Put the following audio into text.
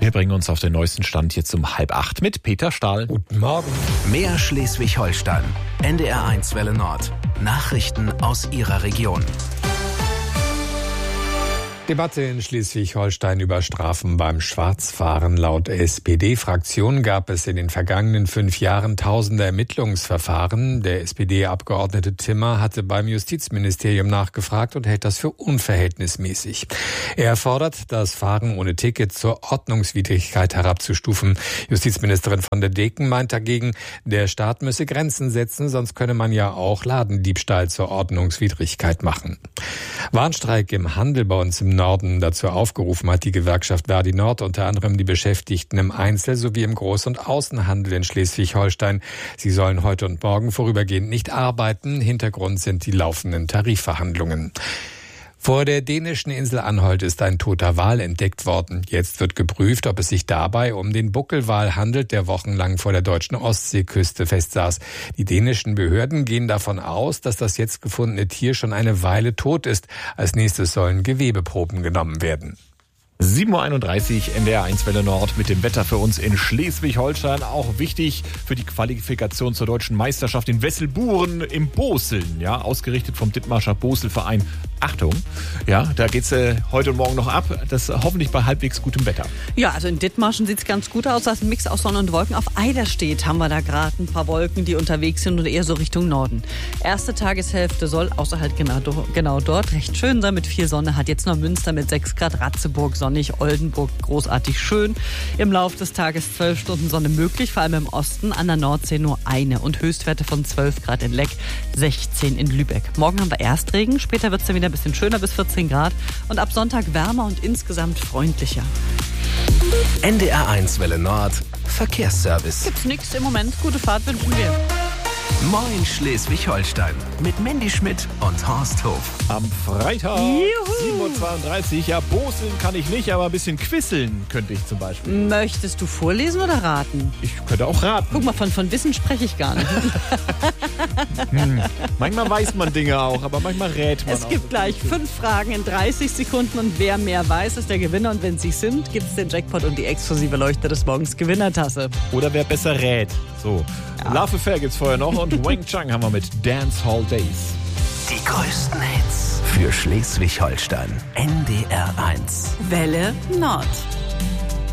Wir bringen uns auf den neuesten Stand jetzt um 7:30 mit Peter Stahl. Guten Morgen. Mehr Schleswig-Holstein. NDR1 Welle Nord. Nachrichten aus Ihrer Region. Debatte in Schleswig-Holstein über Strafen beim Schwarzfahren. Laut SPD-Fraktion gab es in den vergangenen 5 Jahren tausende Ermittlungsverfahren. Der SPD-Abgeordnete Timmer hatte beim Justizministerium nachgefragt und hält das für unverhältnismäßig. Er fordert, das Fahren ohne Ticket zur Ordnungswidrigkeit herabzustufen. Justizministerin von der Deken meint dagegen, der Staat müsse Grenzen setzen, sonst könne man ja auch Ladendiebstahl zur Ordnungswidrigkeit machen. Warnstreik im Handel bei uns im Norden. Dazu aufgerufen hat die Gewerkschaft Verdi Nord unter anderem die Beschäftigten im Einzel- sowie im Groß- und Außenhandel in Schleswig-Holstein. Sie sollen heute und morgen vorübergehend nicht arbeiten. Hintergrund sind die laufenden Tarifverhandlungen. Vor der dänischen Insel Anholt ist ein toter Wal entdeckt worden. Jetzt wird geprüft, ob es sich dabei um den Buckelwal handelt, der wochenlang vor der deutschen Ostseeküste festsaß. Die dänischen Behörden gehen davon aus, dass das jetzt gefundene Tier schon eine Weile tot ist. Als nächstes sollen Gewebeproben genommen werden. 7:31 Uhr, NDR1 Welle Nord mit dem Wetter für uns in Schleswig-Holstein. Auch wichtig für die Qualifikation zur deutschen Meisterschaft in Wesselburen im Boseln. Ja, ausgerichtet vom Dithmarscher Boselverein. Achtung, ja, da geht's heute und morgen noch ab. Das hoffentlich bei halbwegs gutem Wetter. Ja, also in Dithmarschen sieht's ganz gut aus. Das ist ein Mix aus Sonne und Wolken. Auf Eiderstedt haben wir da gerade ein paar Wolken, die unterwegs sind und eher so Richtung Norden. Erste Tageshälfte soll außerhalb genau dort recht schön sein mit viel Sonne. Hat jetzt noch Münster mit 6 Grad, Ratzeburg sonnig, Oldenburg großartig schön. Im Laufe des Tages 12 Stunden Sonne möglich, vor allem im Osten, an der Nordsee nur eine. Und Höchstwerte von 12 Grad in Leck, 16 in Lübeck. Morgen haben wir Erstregen, später wird's dann wieder ein bisschen schöner bis 14 Grad. Und ab Sonntag wärmer und insgesamt freundlicher. NDR1 Welle Nord. Verkehrsservice. Gibt's nichts im Moment. Gute Fahrt wünschen wir. Moin Schleswig-Holstein. Mit Mandy Schmidt und Horst Hof. Am Freitag, 7:32 Uhr. Ja, boseln kann ich nicht, aber ein bisschen quisseln könnte ich zum Beispiel. Möchtest du vorlesen oder raten? Ich könnte auch raten. Guck mal, von Wissen spreche ich gar nicht. Manchmal weiß man Dinge auch, aber manchmal rät man auch. Es gibt gleich 5 Fragen in 30 Sekunden und wer mehr weiß, ist der Gewinner. Und wenn sie es sind, gibt es den Jackpot und die exklusive Leuchte des Morgens Gewinnertasse. Oder wer besser rät. So, ja. Love Affair gibt's vorher noch und Wang Chang haben wir mit Dance Hall Days. Die größten Hits für Schleswig-Holstein. NDR1. Welle Nord.